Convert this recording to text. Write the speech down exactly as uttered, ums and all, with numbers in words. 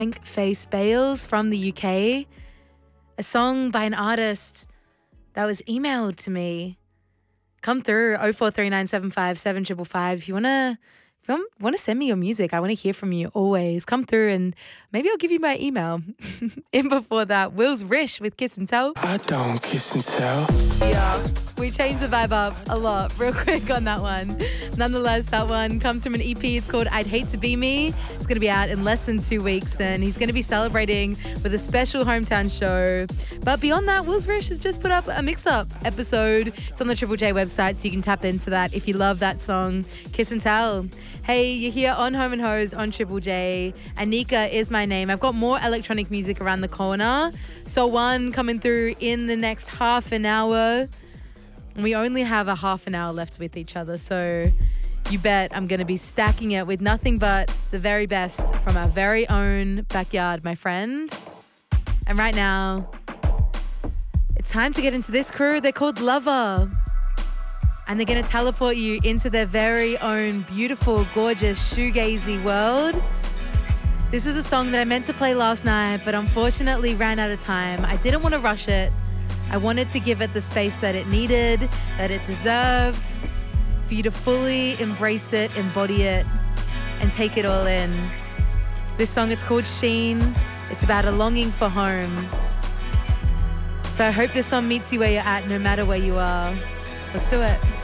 Blank Face Bales from the U K. A song by an artist that was emailed to me. Come through oh four three nine seven five seven five five five. If you wanna if you want to send me your music, I want to hear from you always. Come through and maybe I'll give you my email. In before that, Will's Rish with Kiss and Tell. I don't kiss and tell. Yeah, we changed the vibe up a lot real quick on that one. Nonetheless, that one comes from an E P. It's called I'd Hate to Be Me. It's going to be out in less than two weeks and he's going to be celebrating with a special hometown show. But beyond that, Will's Rish has just put up a mix-up episode. It's on the Triple J website, so you can tap into that if you love that song, Kiss and Tell. Hey, you're here on Home and Hose on Triple J. Anika is my name. I've got more electronic music around the corner. So one coming through in the next half an hour. We only have a half an hour left with each other, so you bet I'm going to be stacking it with nothing but the very best from our very own backyard, my friend. And right now, it's time to get into this crew. They're called Lover. And they're going to teleport you into their very own beautiful, gorgeous, shoegazy world. This is a song that I meant to play last night, but unfortunately ran out of time. I didn't want to rush it. I wanted to give it the space that it needed, that it deserved, for you to fully embrace it, embody it, and take it all in. This song, it's called Sheen. It's about a longing for home. So I hope this one meets you where you're at, no matter where you are. Let's do it.